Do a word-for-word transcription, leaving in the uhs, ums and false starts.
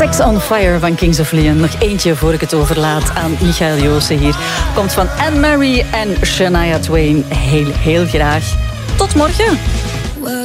Sex on Fire van Kings of Leon. Nog eentje voor ik het overlaat aan Michael Joosten hier. Komt van Anne-Marie en Shania Twain. Heel, heel graag. Tot morgen.